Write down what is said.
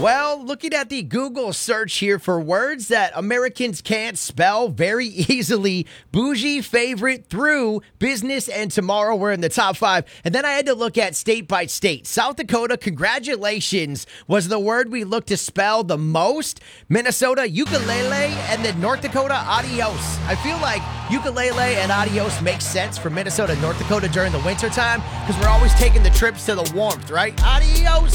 Well, looking at the Google search here for words that Americans can't spell very easily, bougie, favorite, through, business, and tomorrow were in the top 5. And then I had to look at state by state. South Dakota, congratulations, was the word we looked to spell the most. Minnesota, ukulele, and then North Dakota, adios. I feel like ukulele and adios makes sense for Minnesota and North Dakota during the wintertime because we're always taking the trips to the warmth, right? Adios.